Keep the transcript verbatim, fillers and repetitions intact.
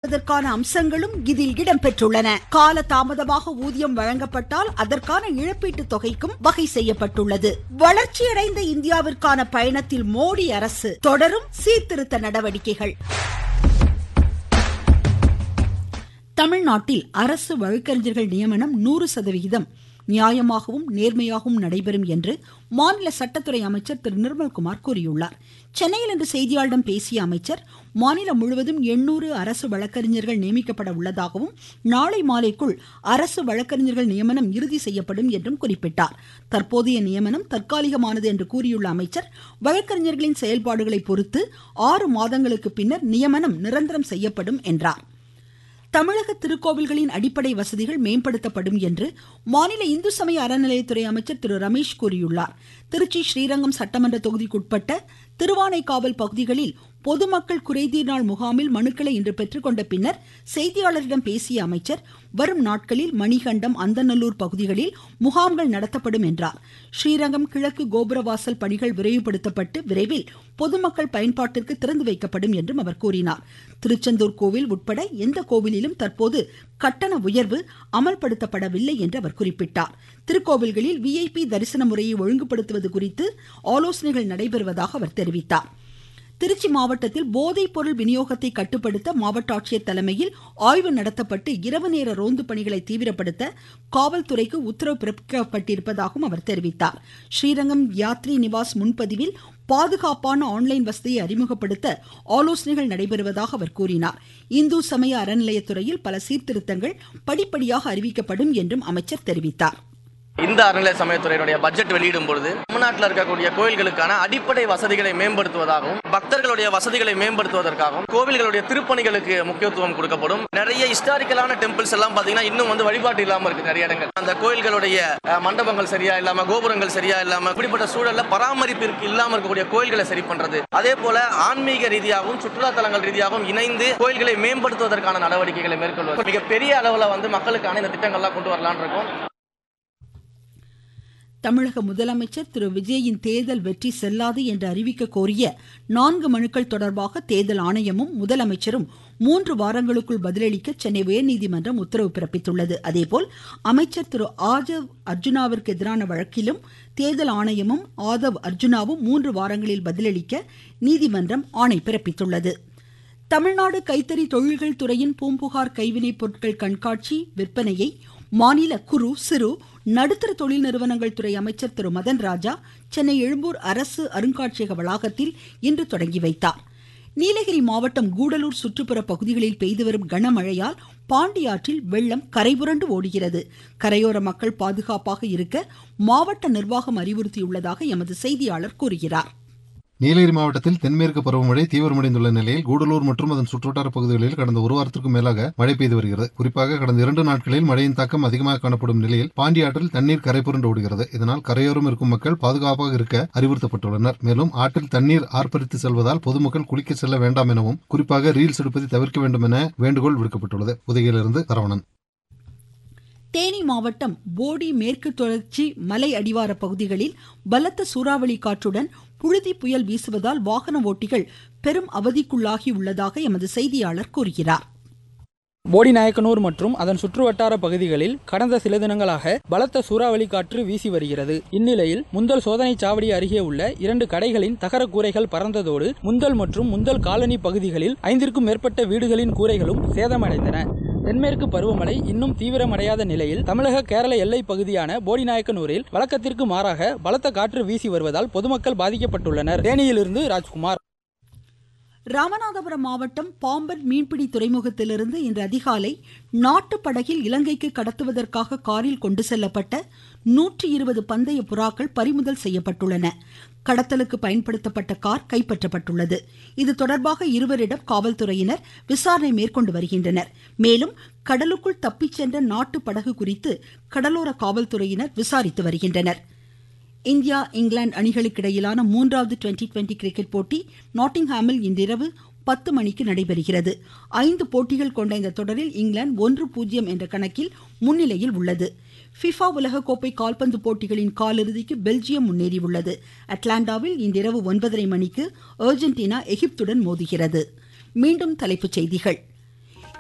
வழங்குவதற்கான அம்சங்களும் இதில் இடம்பெற்றுள்ளன. கால தாமதமாக ஊதியம் வழங்கப்பட்டால் அதற்கான இழப்பீட்டு தொகைக்கும் வகை செய்யப்பட்டுள்ளது. வளர்ச்சியடைந்த இந்தியாவிற்கான பயணத்தில் மோடி அரசு தொடரும் சீர்திருத்த நடவடிக்கைகள். தமிழ்நாட்டில் அரசு வழக்கறிஞர்கள் நியமனம் நூறு சதவிகிதம் நியாயமாகவும் நேர்மையாகவும் நடைபெறும் என்று மாநில சட்டத்துறை அமைச்சர் திரு நிர்மல்குமார் கூறியுள்ளார். சென்னையில் இன்று செய்தியாளர்களிடம் பேசிய அமைச்சர், மாநிலம் முழுவதும் எண்ணூறு அரசு வழக்கறிஞர்கள் நியமிக்கப்பட உள்ளதாகவும் நாளை மாலைக்குள் அரசு வழக்கறிஞர்கள் நியமனம் இறுதி செய்யப்படும் என்றும் குறிப்பிட்டார். தற்போதைய நியமனம் தற்காலிகமானது என்று கூறியுள்ள அமைச்சர், வழக்கறிஞர்களின் செயல்பாடுகளை பொறுத்து ஆறு மாதங்களுக்கு பின்னர் நியமனம் நிரந்தரம் செய்யப்படும் என்றார். தமிழக திருக்கோவில்களின் அடிப்படை வசதிகள் மேம்படுத்தப்படும் என்று மாநில இந்து சமய அறநிலையத்துறை அமைச்சர் திரு ரமேஷ் கூறியுள்ளார். திருச்சி ஸ்ரீரங்கம் சட்டமன்ற தொகுதிக்குட்பட்ட திருவானைக்காவல் பகுதிகளில் பொதுமக்கள் குறைதீர் நாள் முகாமில் மனுக்களை இன்று பெற்றுக்கொண்ட பின்னர் செய்தியாளர்களிடம் பேசிய அமைச்சர், வரும் நாட்களில் மணிகண்டம், அந்தநல்லூர் பகுதிகளில் முகாம்கள் நடத்தப்படும் என்றார். ஸ்ரீரங்கம் கிழக்கு கோபுரவாசல் பணிகள் விரைவுபடுத்தப்பட்டு விரைவில் பொதுமக்கள் பயன்பாட்டிற்கு திறந்து வைக்கப்படும் என்றும் அவர் கூறினார். திருச்செந்தூர் கோவில் உட்பட எந்த கோவிலிலும் தற்போது கட்டண உயர்வு அமல்படுத்தப்படவில்லை என்று அவர் குறிப்பிட்டார். திருக்கோவில்களில் விஐபி தரிசன முறையை ஒழுங்குபடுத்துவது குறித்து ஆலோசனைகள் நடைபெறுவதாக அவர் தெரிவித்தார். திருச்சி மாவட்டத்தில் போதைப் பொருள் விநியோகத்தை கட்டுப்படுத்த மாவட்ட ஆட்சியர் தலைமையில் ஆய்வு நடத்தப்பட்டு இரவு நேர ரோந்து பணிகளை தீவிரப்படுத்த காவல்துறைக்கு உத்தரவு பிறப்பிக்கப்பட்டிருப்பதாகவும் அவர் தெரிவித்தார். ஸ்ரீரங்கம் யாத்ரி நிவாஸ் முன்பதிவில் பாதுகாப்பான ஆன்லைன் வசதியை அறிமுகப்படுத்த ஆலோசனைகள் நடைபெறுவதாக அவர் கூறினார். இந்து சமய அறநிலையத்துறையில் பல சீர்திருத்தங்கள் படிப்படியாக அறிவிக்கப்படும் என்றும் அமைச்சர் தெரிவித்தார். இந்த அறநிலைய சமயத்துறையினுடைய பட்ஜெட் வெளியிடும் பொழுது தமிழ்நாட்டில் இருக்கக்கூடிய கோயில்களுக்கான அடிப்படை வசதிகளை மேம்படுத்துவதாகவும் பக்தர்களுடைய வசதிகளை மேம்படுத்துவதற்காகவும் கோவில்களுடைய திருப்பணிகளுக்கு முக்கியத்துவம் கொடுக்கப்படும். நிறைய ஹிஸ்டாரிக்கலான டெம்பிள்ஸ் எல்லாம் பாத்தீங்கன்னா இன்னும் வந்து வழிபாட்டு இல்லாம இருக்கு. நிறைய இடங்கள் அந்த கோயில்களுடைய மண்டபங்கள் சரியா இல்லாம, கோபுரங்கள் சரியா இல்லாம, இப்படிப்பட்ட சூழல்ல பராமரிப்பிற்கு இல்லாம இருக்கக்கூடிய கோயில்களை சரி பண்றது, அதே போல ஆன்மீக ரீதியாகவும் சுற்றுலா தலங்கள் ரீதியாகவும் இணைந்து கோயில்களை மேம்படுத்துவதற்கான நடவடிக்கைகளை மேற்கொள்வது மிகப்பெரிய அளவில் வந்து மக்களுக்கான இந்த திட்டங்கள்லாம் கொண்டு வரலான் இருக்கும். தமிழக முதலமைச்சர் திரு விஜயின் தேர்தல் வெற்றி செல்லாது என்று அறிவிக்க கோரிய நான்கு மனுக்கள் தொடர்பாக தேர்தல் ஆணையமும் முதலமைச்சரும் மூன்று வாரங்களுக்குள் பதிலளிக்க சென்னை உயர்நீதிமன்றம் உத்தரவு பிறப்பித்துள்ளது. அதேபோல் அமைச்சர் திரு ஆதவ் அர்ஜுனாவிற்கு எதிரான வழக்கிலும் தேர்தல் ஆணையமும் ஆதவ் அர்ஜுனாவும் மூன்று வாரங்களில் பதிலளிக்க நீதிமன்றம் ஆணை பிறப்பித்துள்ளது. தமிழ்நாடு கைத்தறி தொழில்கள் துறையின் பூம்புகார் கைவினைப் பொருட்கள் கண்காட்சி விற்பனையை மாநில குறு சிறு நடுத்தர தொழில் நிறுவனங்கள் துறை அமைச்சர் திரு மதன் ராஜா சென்னை எழும்பூர் அரசு அருங்காட்சியக வளாகத்தில் இன்று தொடங்கி வைத்தார். நீலகிரி மாவட்டம் கூடலூர் சுற்றுப்புற பகுதிகளில் பெய்து வரும் கனமழையால் பாண்டியாற்றில் வெள்ளம் கரைபுரண்டு ஓடுகிறது. கரையோர மக்கள் பாதுகாப்பாக இருக்க மாவட்ட நிர்வாகம் அறிவுறுத்தியுள்ளதாக எமது செய்தியாளர் கூறுகிறார். நீலகிரி மாவட்டத்தில் தென்மேற்கு பருவமழை தீவிரமடைந்துள்ள நிலையில் கூடலூர் மற்றும் அதன் சுற்றுவட்டார பகுதிகளில் கடந்த ஒரு வாரத்திற்கும் மேலாக மழை பெய்து வருகிறது. குறிப்பாக கடந்த இரண்டு நாட்களில் மழையின் தாக்கம் அதிகமாக காணப்படும் நிலையில் பாண்டியாற்றில் தண்ணீர் கரைபுரண்டு ஓடுகிறது. இதனால் கரையோரம் இருக்கும் மக்கள் பாதுகாப்பாக இருக்க அறிவுறுத்தப்பட்டுள்ளனர். மேலும் ஆற்றில் தண்ணீர் ஆர்ப்பரித்து செல்வதால் பொதுமக்கள் குளிக்க செல்ல வேண்டாம் எனவும், குறிப்பாக ரீல்ஸ் எடுப்பதை தவிர்க்க வேண்டும் என வேண்டுகோள் விடுக்கப்பட்டுள்ளது. உதகையிலிருந்து சரவணன். தேனி மாவட்டம் போடி மேற்கு தொடர்ச்சி மலை அடிவார பகுதிகளில் பலத்த சூறாவளி காற்றுடன் புழுதி புயல் வீசுவதால் வாகன ஓட்டிகள் பெரும் அவதிக்குள்ளாகி உள்ளதாக எமது செய்தியாளர் கூறுகிறார். போடிநாயக்கனூர் மற்றும் அதன் சுற்றுவட்டார பகுதிகளில் கடந்த சில தினங்களாக பலத்த சூறாவளி காற்று வீசி வருகிறது. இந்நிலையில் முந்தல் சோதனை சாவடி அருகே உள்ள இரண்டு கடைகளின் தகர கூரைகள் பறந்ததோடு முந்தல் மற்றும் முந்தல் காலனி பகுதிகளில் ஐந்திற்கும் மேற்பட்ட வீடுகளின் கூரைகளும் சேதமடைந்தன. தென்மேற்கு பருவமழை இன்னும் தீவிரமடையாத நிலையில் தமிழக கேரள எல்லை பகுதியான போடிநாயக்கனூரில் வழக்கத்திற்கு மாறாக பலத்த காற்று வீசி வருவதால் பொதுமக்கள் பாதிக்கப்பட்டுள்ளனர். தேனியிலிருந்து ராஜ்குமார். ராமநாதபுரம் மாவட்டம் பாம்பன் மீன்பிடி துறைமுகத்திலிருந்து இன்று அதிகாலை நாட்டு படகில் இலங்கைக்கு கடத்துவதற்காக காரில் கொண்டு செல்லப்பட்ட நூற்றி இருபது பந்தய புறாக்கள் பறிமுதல் செய்யப்பட்டுள்ளன. கடத்தலுக்கு பயன்படுத்தப்பட்ட கார் கைப்பற்றப்பட்டுள்ளது. இது தொடர்பாக இருவரிடம் காவல்துறையினர் விசாரணை மேற்கொண்டு வருகின்றனர். மேலும் கடலுக்குள் தப்பிச் சென்ற நாட்டு படகு குறித்து கடலோர காவல்துறையினர் விசாரித்து வருகின்றனர். இந்தியா இங்கிலாந்து அணிகளுக்கு இடையிலான மூன்றாவது டுவெண்டி டுவெண்டி கிரிக்கெட் போட்டி நாட்டிங்ஹாமில் இன்றிரவு பத்து மணிக்கு நடைபெறுகிறது. ஐந்து போட்டிகள் கொண்ட இந்த தொடரில் இங்கிலாந்து ஒன்று பூஜ்ஜியம் என்ற கணக்கில் முன்னிலையில் உள்ளது. ஃபிஃபா உலகக்கோப்பை கால்பந்து போட்டிகளின் காலிறுதிக்கு பெல்ஜியம் முன்னேறியுள்ளது. அட்லாண்டாவில் இன்றிரவு ஒன்பதரை மணிக்கு அர்ஜென்டினா எகிப்துடன் மோதுகிறது. மீண்டும் தலைப்புச் செய்திகள்.